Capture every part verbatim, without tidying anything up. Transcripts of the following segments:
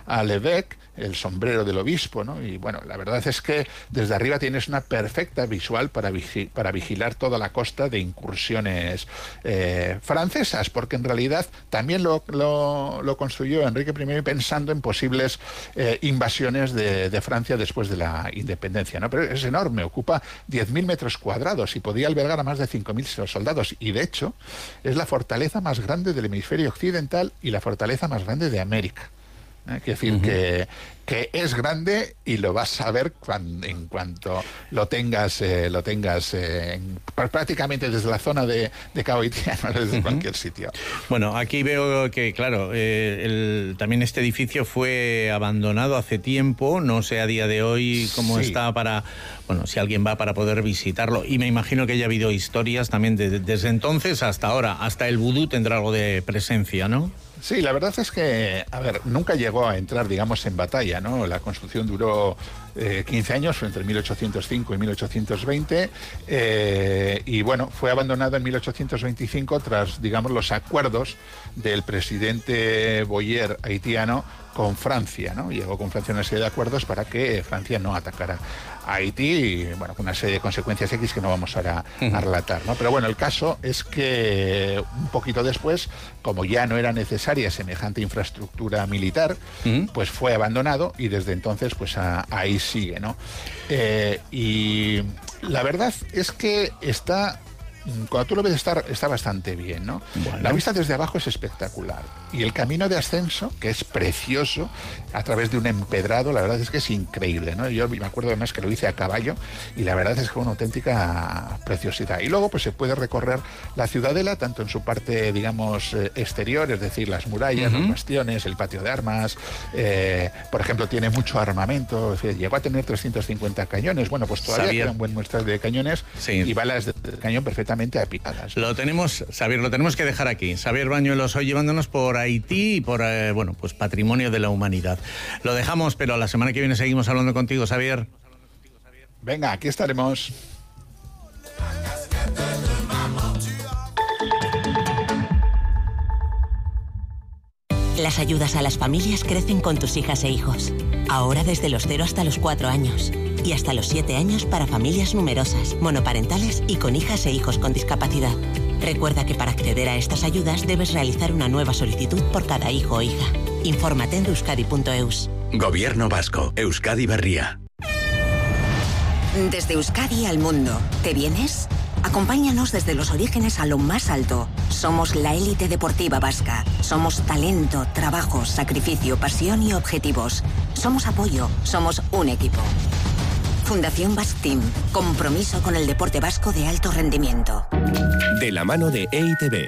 a l'évêque, el sombrero del obispo, ¿no? Y bueno, la verdad es que desde arriba tienes una perfecta visual para, vigi para vigilar toda la costa de incursiones eh, francesas, porque en realidad también lo, lo, lo construyó Enrique primero pensando en posibles eh, invasiones de, de Francia después de la independencia, ¿no? Pero es enorme, ocupa diez mil metros cuadrados y podía albergar a más de cinco mil soldados, y de hecho es la fortaleza más grande del hemisferio occidental y la fortaleza más grande de América. ¿Eh? Quiero decir uh-huh. que, que es grande y lo vas a ver cuando, en cuanto lo tengas, eh, lo tengas eh, en, prácticamente desde la zona de, de Cabo Haitiano, desde uh-huh. cualquier sitio. Bueno, aquí veo que, claro, eh, el, también este edificio fue abandonado hace tiempo, no sé a día de hoy cómo sí. está para, bueno, si alguien va para poder visitarlo, y me imagino que haya habido historias también de, de, desde entonces hasta ahora, hasta el vudú tendrá algo de presencia, ¿no? Sí, la verdad es que, a ver, nunca llegó a entrar, digamos, en batalla, ¿no? La construcción duró eh, quince años, entre mil ochocientos cinco y mil ochocientos veinte, eh, y bueno, fue abandonado en mil ochocientos veinticinco tras, digamos, los acuerdos del presidente Boyer haitiano con Francia, ¿no? Llegó con Francia una serie de acuerdos para que Francia no atacara a Haití, y bueno, con una serie de consecuencias X que no vamos ahora a relatar, ¿no? Pero bueno, el caso es que un poquito después, como ya no era necesaria semejante infraestructura militar, uh-huh. pues fue abandonado, y desde entonces pues a, ahí sigue, ¿no? Eh, y la verdad es que está... Cuando tú lo ves está, está bastante bien, ¿no? Bueno. La vista desde abajo es espectacular. Y el camino de ascenso, que es precioso, a través de un empedrado, la verdad es que es increíble, ¿no? Yo me acuerdo además que lo hice a caballo, y la verdad es que fue una auténtica preciosidad. Y luego pues se puede recorrer la ciudadela, tanto en su parte, digamos, exterior, es decir, las murallas, uh-huh. los bastiones, el patio de armas, eh, por ejemplo, tiene mucho armamento, es decir, llegó a tener trescientos cincuenta cañones, bueno, pues todavía Sabía. quedan buen muestras de cañones sí. y balas de cañón perfectamente apicadas. Lo tenemos, Xavier, lo tenemos que dejar aquí. Xavier Bañuelos hoy llevándonos por Haití y por, eh, bueno, pues patrimonio de la humanidad. Lo dejamos, pero la semana que viene seguimos hablando contigo, Xavier. Venga, aquí estaremos. Las ayudas a las familias crecen con tus hijas e hijos. Ahora desde los cero hasta los cuatro años. Y hasta los siete años para familias numerosas, monoparentales y con hijas e hijos con discapacidad. Recuerda que para acceder a estas ayudas debes realizar una nueva solicitud por cada hijo o hija. Infórmate en euskadi punto eus. Gobierno vasco. Euskadi Berria. Desde Euskadi al mundo. ¿Te vienes? Acompáñanos desde los orígenes a lo más alto. Somos la élite deportiva vasca. Somos talento, trabajo, sacrificio, pasión y objetivos. Somos apoyo. Somos un equipo. Fundación Basque Team. Compromiso con el deporte vasco de alto rendimiento. De la mano de E I T B.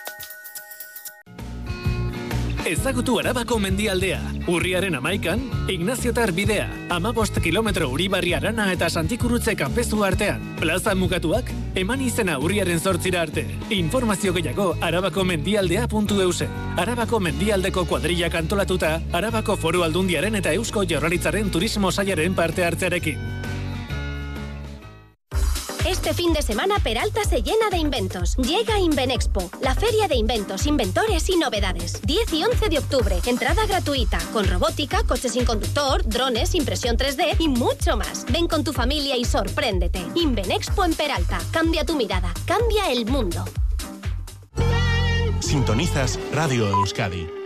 Ezagutu Arabako mendialdea. Urriaren amaikan, Ignaziotar bidea. Amabost kilometro Uribarri Arana eta Santikurutze kanpezu artean. Plaza mugatuak, eman izena urriaren zortzira arte. Informazio gehiago arabako mendialdea puntu eus. Arabako mendialdeko kuadrillak antolatuta, Arabako Foru Aldundiaren eta Eusko Jaurlaritzaren turismo sailaren parte hartzearekin. Este fin de semana Peralta se llena de inventos. Llega Invenexpo, la feria de inventos, inventores y novedades. diez y once de octubre, entrada gratuita, con robótica, coches sin conductor, drones, impresión tres D y mucho más. Ven con tu familia y sorpréndete. Invenexpo en Peralta. Cambia tu mirada, cambia el mundo. Sintonizas Radio Euskadi.